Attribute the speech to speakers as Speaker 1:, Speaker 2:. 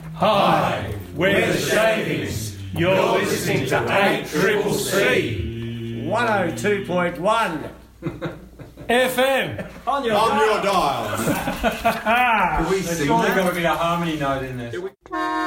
Speaker 1: Hi, we're the Shavings. You're listening to 8CCC
Speaker 2: 102.1
Speaker 1: FM
Speaker 3: On your dials.
Speaker 4: Can we
Speaker 3: There's
Speaker 4: sing
Speaker 3: surely
Speaker 4: that?
Speaker 3: got to be a harmony note in this.